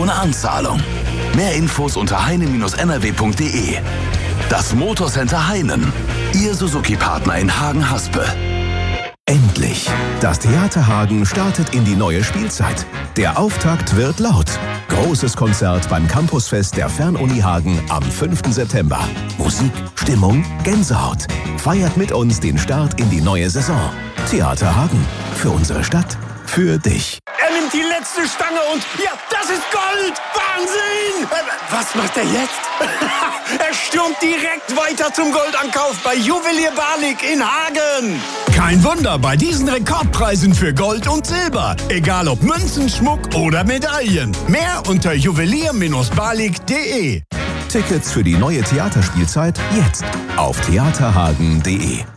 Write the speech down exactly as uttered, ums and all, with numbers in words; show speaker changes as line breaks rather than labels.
ohne Anzahlung. Mehr Infos unter heine Bindestrich n r w punkt d e. Das Motorcenter Heinen. Ihr Suzuki-Partner in Hagen-Haspe.
Endlich! Das Theater Hagen startet in die neue Spielzeit. Der Auftakt wird laut. Großes Konzert beim Campusfest der Fernuni Hagen am fünften September. Musik, Stimmung, Gänsehaut. Feiert mit uns den Start in die neue Saison. Theater Hagen. Für unsere Stadt. Für dich.
Er nimmt die letzte Stange und ja, das ist Gold! Wahnsinn! Was macht er jetzt? Er stürmt direkt weiter zum Goldankauf bei Juwelier Barlik in Hagen. Kein Wunder bei diesen Rekordpreisen für Gold und Silber. Egal ob Münzen, Schmuck oder Medaillen. Mehr unter juwelier Bindestrich barlik punkt de.
Tickets für die neue Theaterspielzeit jetzt auf theaterhagen punkt de.